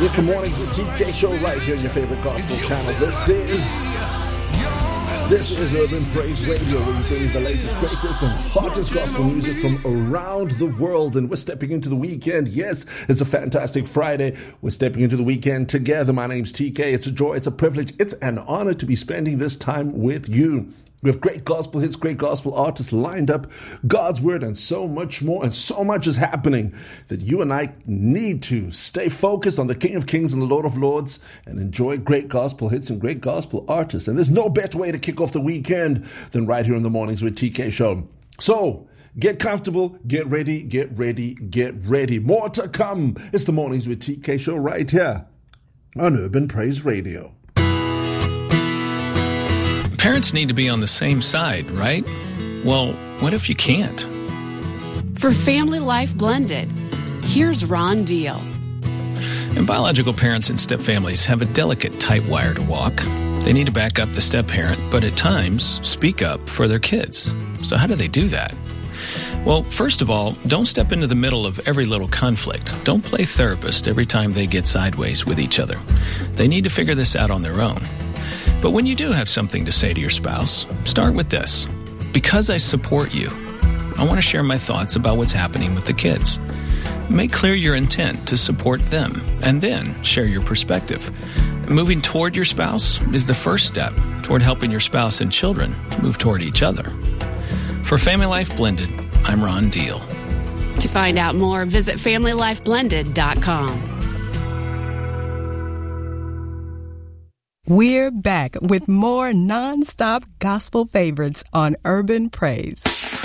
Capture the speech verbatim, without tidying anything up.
It's the Mornings with T K show right here on your favorite gospel channel. This is This is Urban Praise Radio, where you bring the latest, greatest, and hottest gospel music from around the world. And we're stepping into the weekend. Yes, it's a fantastic Friday. We're stepping into the weekend together. My name's T K. It's a joy, it's a privilege, it's an honor to be spending this time with you. We have great gospel hits, great gospel artists lined up, God's word, and so much more. And so much is happening that you and I need to stay focused on the King of Kings and the Lord of Lords and enjoy great gospel hits and great gospel artists. And there's no better way to kick off the weekend than right here in the Mornings with T K show. So get comfortable, get ready, get ready, get ready. More to come. It's the Mornings with T K show right here on Urban Praise Radio. Parents need to be on the same side, right? Well, what if you can't? For Family Life Blended, here's Ron Deal. And biological parents and step-families have a delicate, tight wire to walk. They need to back up the step-parent, but at times speak up for their kids. So how do they do that? Well, first of all, don't step into the middle of every little conflict. Don't play therapist every time they get sideways with each other. They need to figure this out on their own. But when you do have something to say to your spouse, start with this. Because I support you, I want to share my thoughts about what's happening with the kids. Make clear your intent to support them, and then share your perspective. Moving toward your spouse is the first step toward helping your spouse and children move toward each other. For Family Life Blended, I'm Ron Deal. To find out more, visit family life blended dot com. We're back with more non-stop gospel favorites on Urban Praise.